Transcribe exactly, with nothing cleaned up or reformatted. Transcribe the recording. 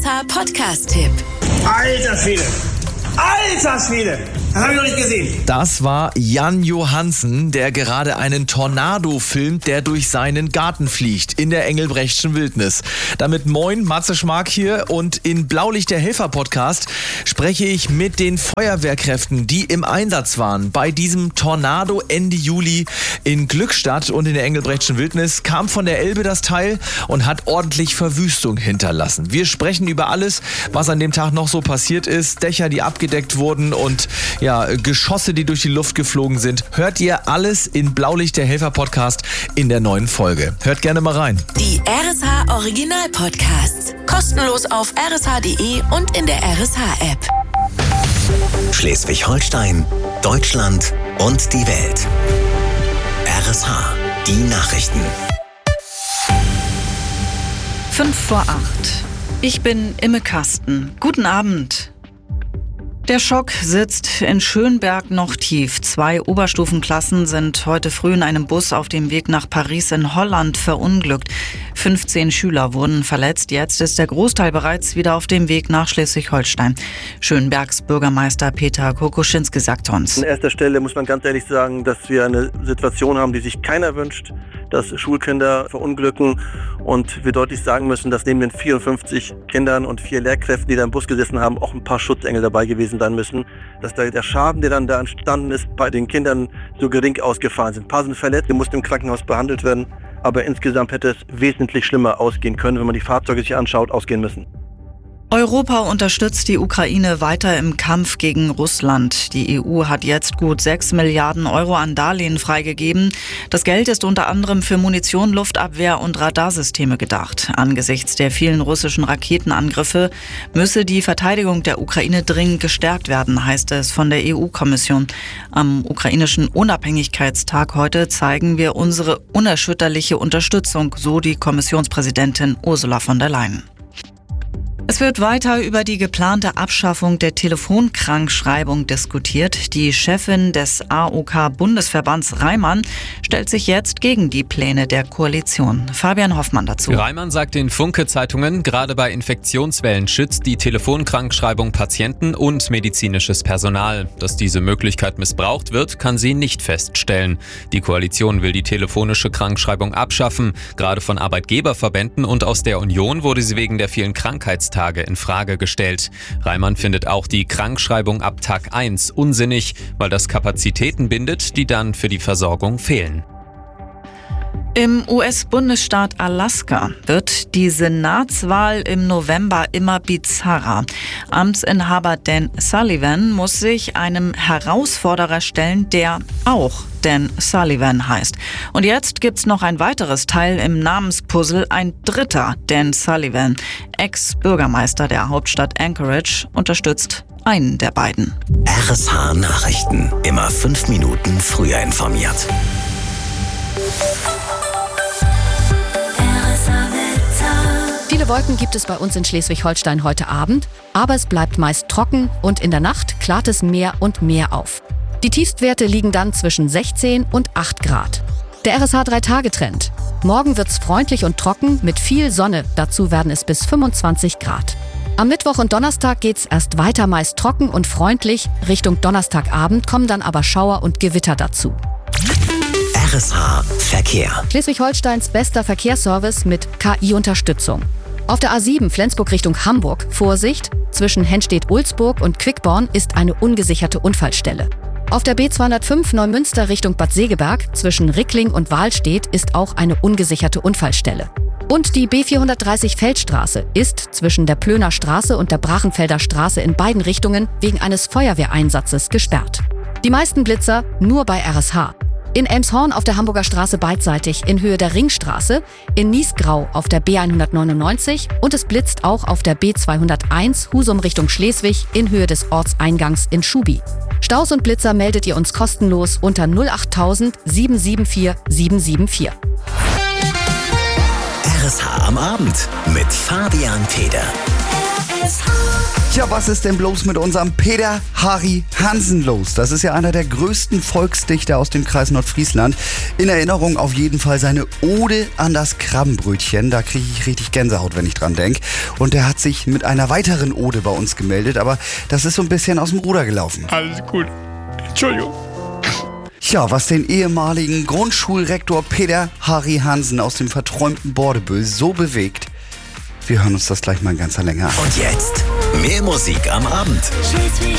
S H Podcast-Tipp. Alter Schwede! Alter Schwede! Das habe ich noch nicht gesehen. Das war Jan Johansen, der gerade einen Tornado filmt, der durch seinen Garten fliegt in der Engelbrechtschen Wildnis. Damit moin, Matze Schmark hier, und in Blaulicht der Helfer Podcast spreche ich mit den Feuerwehrkräften, die im Einsatz waren. Bei diesem Tornado Ende Juli in Glückstadt und in der Engelbrechtschen Wildnis kam von der Elbe das Teil und hat ordentlich Verwüstung hinterlassen. Wir sprechen über alles, was an dem Tag noch so passiert ist. Dächer, die abgedeckt wurden und ja, Geschosse, die durch die Luft geflogen sind. Hört ihr alles in Blaulicht der Helfer Podcast in der neuen Folge. Hört gerne mal rein. Die R S H Original Podcasts. Kostenlos auf r s h punkt d e und in der R S H App. Schleswig-Holstein, Deutschland und die Welt. R S H, die Nachrichten. Fünf vor acht. Ich bin Imme Kasten. Guten Abend. Der Schock sitzt in Schönberg noch tief. Zwei Oberstufenklassen sind heute früh in einem Bus auf dem Weg nach Paris in Holland verunglückt. fünfzehn Schüler wurden verletzt. Jetzt ist der Großteil bereits wieder auf dem Weg nach Schleswig-Holstein. Schönbergs Bürgermeister Peter Kokoschinski sagt uns: An erster Stelle muss man ganz ehrlich sagen, dass wir eine Situation haben, die sich keiner wünscht, dass Schulkinder verunglücken, und wir deutlich sagen müssen, dass neben den vierundfünfzig Kindern und vier Lehrkräften, die da im Bus gesessen haben, auch ein paar Schutzengel dabei gewesen sein müssen, dass da der Schaden, der dann da entstanden ist, bei den Kindern so gering ausgefallen sind. Ein paar sind verletzt, die mussten im Krankenhaus behandelt werden, aber insgesamt hätte es wesentlich schlimmer ausgehen können, wenn man die Fahrzeuge sich anschaut, ausgehen müssen. Europa unterstützt die Ukraine weiter im Kampf gegen Russland. Die E U hat jetzt gut sechs Milliarden Euro an Darlehen freigegeben. Das Geld ist unter anderem für Munition, Luftabwehr und Radarsysteme gedacht. Angesichts der vielen russischen Raketenangriffe müsse die Verteidigung der Ukraine dringend gestärkt werden, heißt es von der E U-Kommission. Am ukrainischen Unabhängigkeitstag heute zeigen wir unsere unerschütterliche Unterstützung, so die Kommissionspräsidentin Ursula von der Leyen. Es wird weiter über die geplante Abschaffung der Telefonkrankschreibung diskutiert. Die Chefin des A O K-Bundesverbands Reimann stellt sich jetzt gegen die Pläne der Koalition. Fabian Hoffmann dazu. Reimann sagt in Funke-Zeitungen, gerade bei Infektionswellen schützt die Telefonkrankschreibung Patienten und medizinisches Personal. Dass diese Möglichkeit missbraucht wird, kann sie nicht feststellen. Die Koalition will die telefonische Krankschreibung abschaffen. Gerade von Arbeitgeberverbänden und aus der Union wurde sie wegen der vielen Krankheitstage in Frage gestellt. Reimann findet auch die Krankschreibung ab Tag eins unsinnig, weil das Kapazitäten bindet, die dann für die Versorgung fehlen. Im U S-Bundesstaat Alaska wird die Senatswahl im November immer bizarrer. Amtsinhaber Dan Sullivan muss sich einem Herausforderer stellen, der auch Dan Sullivan heißt. Und jetzt gibt's noch ein weiteres Teil im Namenspuzzle, ein dritter Dan Sullivan. Ex-Bürgermeister der Hauptstadt Anchorage unterstützt einen der beiden. R S H Nachrichten. Immer fünf Minuten früher informiert. Viele Wolken gibt es bei uns in Schleswig-Holstein heute Abend, aber es bleibt meist trocken und in der Nacht klart es mehr und mehr auf. Die Tiefstwerte liegen dann zwischen sechzehn und acht Grad. Der R S H drei Tage Trend. Morgen wird's freundlich und trocken mit viel Sonne, dazu werden es bis fünfundzwanzig Grad. Am Mittwoch und Donnerstag geht's erst weiter meist trocken und freundlich, Richtung Donnerstagabend kommen dann aber Schauer und Gewitter dazu. R S H Verkehr. Schleswig-Holsteins bester Verkehrsservice mit K I-Unterstützung. Auf der A sieben Flensburg Richtung Hamburg, Vorsicht, zwischen Henstedt-Ulzburg und Quickborn ist eine ungesicherte Unfallstelle. Auf der B zweihundertfünf Neumünster Richtung Bad Segeberg, zwischen Rickling und Wahlstedt ist auch eine ungesicherte Unfallstelle. Und die B vierhundertdreißig Feldstraße ist zwischen der Plöner Straße und der Brachenfelder Straße in beiden Richtungen wegen eines Feuerwehreinsatzes gesperrt. Die meisten Blitzer nur bei R S H. In Elmshorn auf der Hamburger Straße beidseitig in Höhe der Ringstraße, in Niesgrau auf der B hundertneunundneunzig und es blitzt auch auf der B zweihunderteins Husum Richtung Schleswig in Höhe des Ortseingangs in Schubi. Staus und Blitzer meldet ihr uns kostenlos unter null acht null null sieben sieben vier sieben sieben vier. R S H am Abend mit Fabian Feder. R S H Ja, was ist denn bloß mit unserem Peter Harry Hansen los? Das ist ja einer der größten Volksdichter aus dem Kreis Nordfriesland. In Erinnerung auf jeden Fall seine Ode an das Krabbenbrötchen. Da kriege ich richtig Gänsehaut, wenn ich dran denke. Und der hat sich mit einer weiteren Ode bei uns gemeldet, aber das ist so ein bisschen aus dem Ruder gelaufen. Alles gut. Entschuldigung. Ja, was den ehemaligen Grundschulrektor Peter Harry Hansen aus dem verträumten Bordebüll so bewegt, wir hören uns das gleich mal in ganzer Länge an. Und jetzt mehr Musik am Abend. Schleswig